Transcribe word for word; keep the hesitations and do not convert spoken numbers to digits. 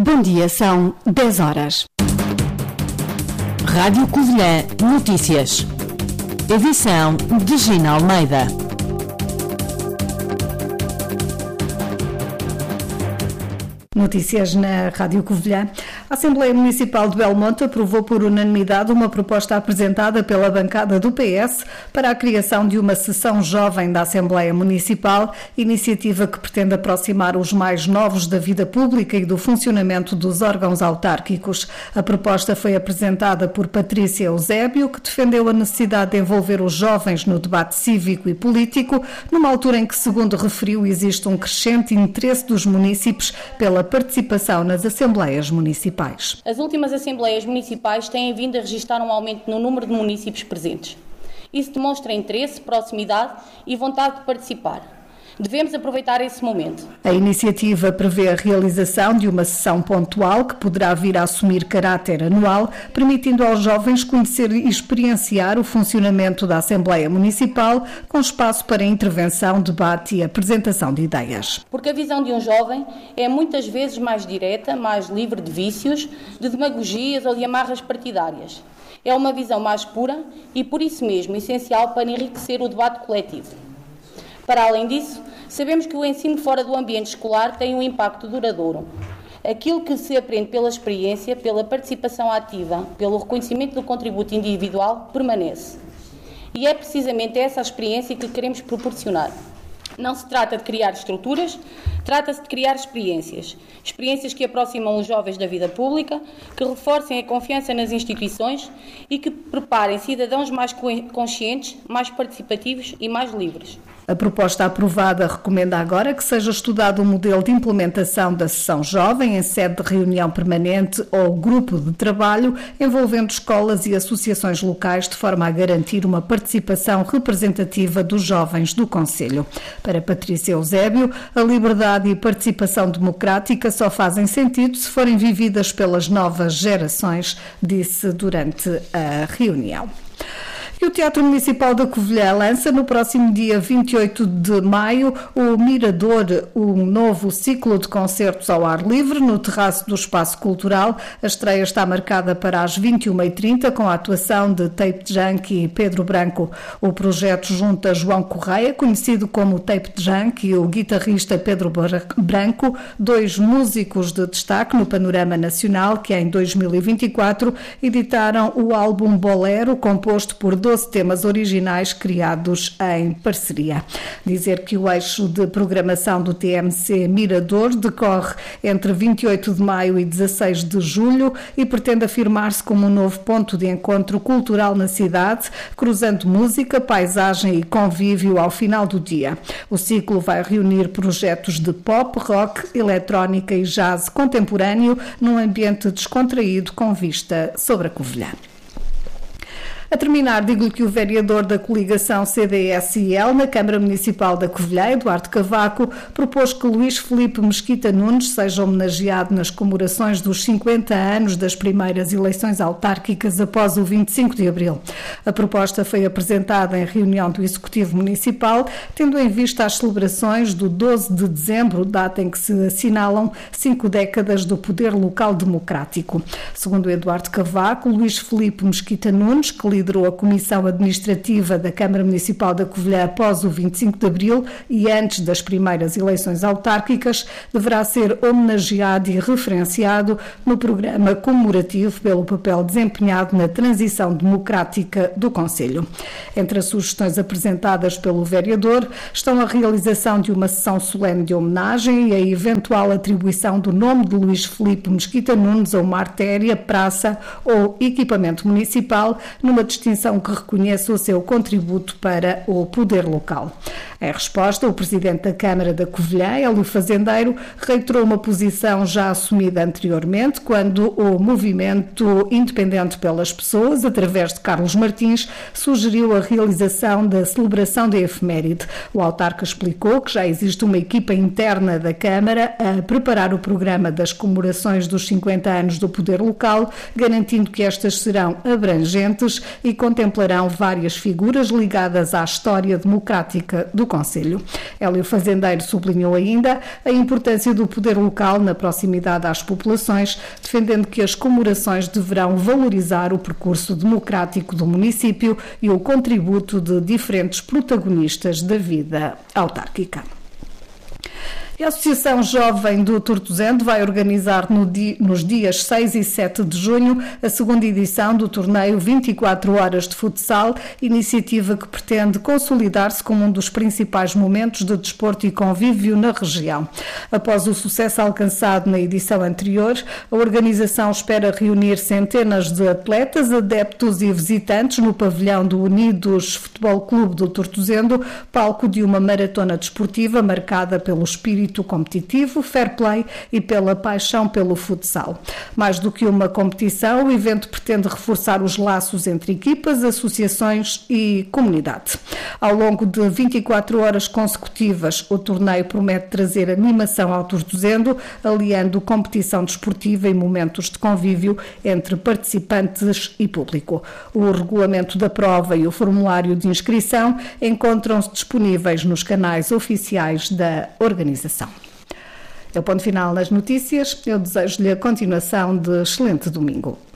Bom dia, são dez horas. Rádio Covilhã Notícias. Edição de Gina Almeida. Notícias na Rádio Covilhã. A Assembleia Municipal de Belmonte aprovou por unanimidade uma proposta apresentada pela bancada do P S para a criação de uma sessão jovem da Assembleia Municipal, iniciativa que pretende aproximar os mais novos da vida pública e do funcionamento dos órgãos autárquicos. A proposta foi apresentada por Patrícia Eusébio, que defendeu a necessidade de envolver os jovens no debate cívico e político, numa altura em que, segundo referiu, existe um crescente interesse dos munícipes pela participação nas Assembleias Municipais. As últimas Assembleias Municipais têm vindo a registrar um aumento no número de munícipes presentes. Isso demonstra interesse, proximidade e vontade de participar. Devemos aproveitar esse momento. A iniciativa prevê a realização de uma sessão pontual que poderá vir a assumir caráter anual, permitindo aos jovens conhecer e experienciar o funcionamento da Assembleia Municipal, com espaço para intervenção, debate e apresentação de ideias. Porque a visão de um jovem é muitas vezes mais direta, mais livre de vícios, de demagogias ou de amarras partidárias. É uma visão mais pura e, por isso mesmo, essencial para enriquecer o debate coletivo. Para além disso, sabemos que o ensino fora do ambiente escolar tem um impacto duradouro. Aquilo que se aprende pela experiência, pela participação ativa, pelo reconhecimento do contributo individual, permanece. E é precisamente essa a experiência que queremos proporcionar. Não se trata de criar estruturas, trata-se de criar experiências. Experiências que aproximam os jovens da vida pública, que reforcem a confiança nas instituições e que preparem cidadãos mais conscientes, mais participativos e mais livres. A proposta aprovada recomenda agora que seja estudado um modelo de implementação da sessão jovem em sede de reunião permanente ou grupo de trabalho, envolvendo escolas e associações locais, de forma a garantir uma participação representativa dos jovens do Conselho. Para Patrícia Eusébio, a liberdade e participação democrática só fazem sentido se forem vividas pelas novas gerações, disse durante a reunião. E o Teatro Municipal da Covilhã lança no próximo dia vinte e oito de maio o Mirador, um novo ciclo de concertos ao ar livre no terraço do Espaço Cultural. A estreia está marcada para as vinte e uma e trinta com a atuação de Tape Junk e Pedro Branco. O projeto junta João Correia, conhecido como Tape Junk, e o guitarrista Pedro Branco, dois músicos de destaque no panorama nacional que em dois mil e vinte e quatro editaram o álbum Bolero, composto por doze temas originais criados em parceria. Dizer que o eixo de programação do T M C Mirador decorre entre vinte e oito de maio e dezasseis de julho e pretende afirmar-se como um novo ponto de encontro cultural na cidade, cruzando música, paisagem e convívio ao final do dia. O ciclo vai reunir projetos de pop, rock, eletrónica e jazz contemporâneo num ambiente descontraído com vista sobre a Covilhã. A terminar, digo-lhe que o vereador da coligação C D S I L na Câmara Municipal da Covilhã, Eduardo Cavaco, propôs que Luís Filipe Mesquita Nunes seja homenageado nas comemorações dos cinquenta anos das primeiras eleições autárquicas após o vinte e cinco de abril. A proposta foi apresentada em reunião do Executivo Municipal, tendo em vista as celebrações do doze de dezembro, data em que se assinalam cinco décadas do poder local democrático. Segundo Eduardo Cavaco, Luís Filipe Mesquita Nunes, que liderou a Comissão Administrativa da Câmara Municipal da Covilhã após o vinte e cinco de abril e antes das primeiras eleições autárquicas, deverá ser homenageado e referenciado no programa comemorativo pelo papel desempenhado na transição democrática do Conselho. Entre as sugestões apresentadas pelo vereador estão a realização de uma sessão solene de homenagem e a eventual atribuição do nome de Luís Filipe Mesquita Nunes a uma artéria, praça ou equipamento municipal numa distinção que reconheça o seu contributo para o poder local. Em resposta, o presidente da Câmara da Covilhã, Hélio Fazendeiro, reiterou uma posição já assumida anteriormente, quando o Movimento Independente pelas Pessoas, através de Carlos Martins, sugeriu a realização da celebração da efeméride. O autarca explicou que já existe uma equipa interna da Câmara a preparar o programa das comemorações dos cinquenta anos do poder local, garantindo que estas serão abrangentes e contemplarão várias figuras ligadas à história democrática do concelho. Hélio Fazendeiro sublinhou ainda a importância do poder local na proximidade às populações, defendendo que as comemorações deverão valorizar o percurso democrático do município e o contributo de diferentes protagonistas da vida autárquica. A Associação Jovem do Tortozendo vai organizar no dia, nos dias seis e sete de junho a segunda edição do torneio vinte e quatro horas de futsal, iniciativa que pretende consolidar-se como um dos principais momentos de desporto e convívio na região. Após o sucesso alcançado na edição anterior, a organização espera reunir centenas de atletas, adeptos e visitantes no pavilhão do Unidos Futebol Clube do Tortozendo, palco de uma maratona desportiva marcada pelo espírito competitivo, fair play e pela paixão pelo futsal. Mais do que uma competição, o evento pretende reforçar os laços entre equipas, associações e comunidade. Ao longo de vinte e quatro horas consecutivas, o torneio promete trazer animação ao Tortozendo, aliando competição desportiva e momentos de convívio entre participantes e público. O regulamento da prova e o formulário de inscrição encontram-se disponíveis nos canais oficiais da organização. É o ponto final nas notícias. Eu desejo-lhe a continuação de excelente domingo.